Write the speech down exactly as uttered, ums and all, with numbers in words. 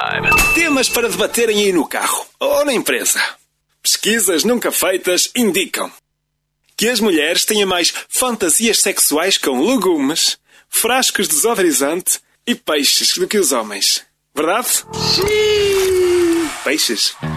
Drive. Temas para debaterem aí no carro ou na empresa. Pesquisas nunca feitas indicam que as mulheres têm mais fantasias sexuais com legumes, frascos de desodorizante e peixes do que os homens. Verdade? Sim. Peixes?